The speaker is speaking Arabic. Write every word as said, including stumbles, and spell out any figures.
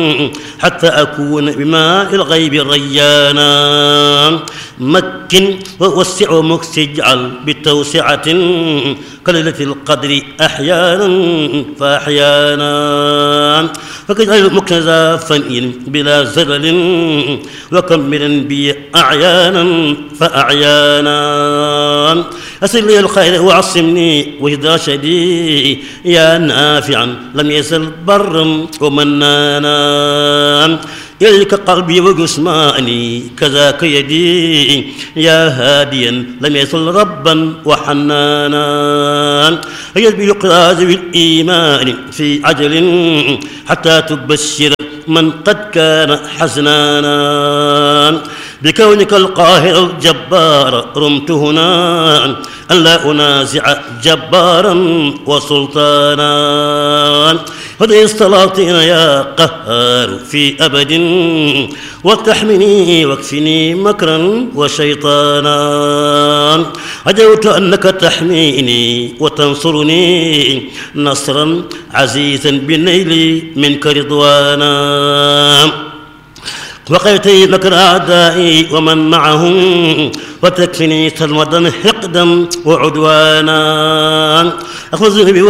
حتى أكون بماء الغيب ريانا. مكن ووسع ومكس اجعل بتوسعة كليلة القدر أحيانا فأحيانا. فكجعل مكنزا فنئ بلا زلل وكملا بي أعيانا فأعيانا. أسر لي الخير وعصمني وإذا شدي يا نافعا لم يزل برا ومنانا. إليك قلبي وجسماني كذاك يدي يا هاديا لم يزل ربا وحنانا. يد بالإقراز بالإيمان في عجل حتى تبشر من قد كان حزنانا. بكونك القاهر الجبار رمت هنا أن لا أنازع جبارا وسلطانا. هذه السلاطين يا قهار في أبد وتحمني واكفني مكرا وشيطانا. عجوت أنك تحميني وتنصرني نصرا عزيزا بالنيل منك رضوانا. وقيتي مكر أعدائي ومن معهم وتكفني سلمدا حقدا وعدوانا. أخذني